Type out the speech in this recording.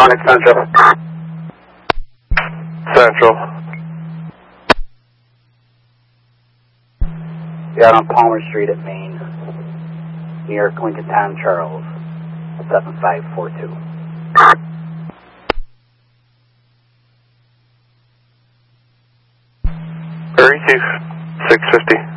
Sonic Central. Central. You're out on Palmer Street at Main, New York, Lincoln Town, Charles, 7542. Very Chief, 650.